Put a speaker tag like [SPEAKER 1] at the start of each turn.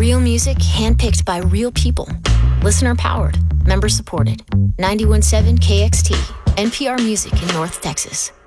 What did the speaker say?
[SPEAKER 1] Real music handpicked by real people. Listener powered, member supported. 91.7 KXT, NPR Music in North Texas.